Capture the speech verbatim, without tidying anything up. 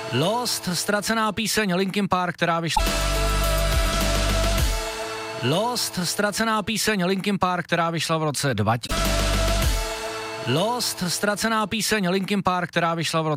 Lost, ztracená píseň Linkin Park, která vyšla... Lost, ztracená píseň Linkin Park, která vyšla v roce dva tisíce... Lost, ztracená píseň Linkin Park, která vyšla v roce...